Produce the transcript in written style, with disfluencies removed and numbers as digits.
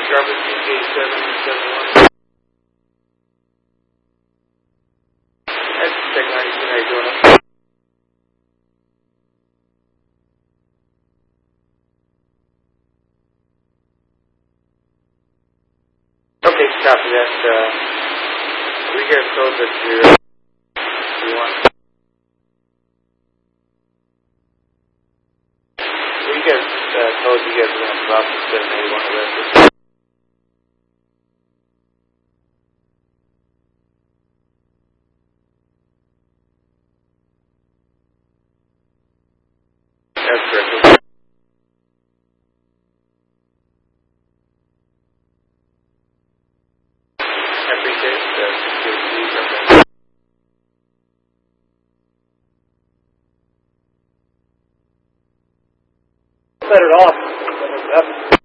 Jarvis CJ771. That's Tech 92, how you doing? Okay, copy that. We get told that you're 31. We get told you guys are going to drop the 781 arrested. That's correct. I appreciate it. Set it off.